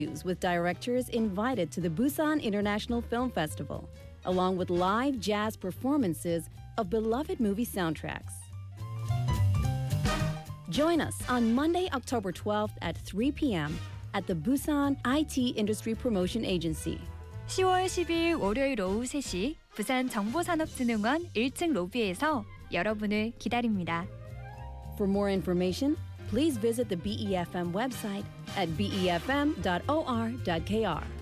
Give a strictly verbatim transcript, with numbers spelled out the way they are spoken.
with directors invited to the Busan International Film Festival, along with live jazz performances of beloved movie soundtracks. Join us on Monday, October twelfth at three p.m. at the Busan I T Industry Promotion Agency. 시월 십이일 월요일 오후 세 시 부산 정보산업진흥원 일 층 로비에서 여러분을 기다립니다. For more information, please visit the B E F M website at b e f m dot o r dot k r.